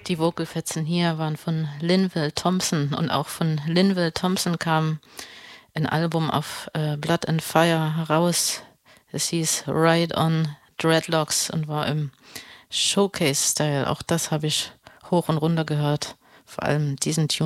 Die Vocalfetzen hier waren von Linval Thompson und auch von Linval Thompson kam ein Album auf Blood and Fire heraus. Es hieß Ride on Dreadlocks und war im Showcase-Style. Auch das habe ich hoch und runter gehört. Vor allem diesen Tune.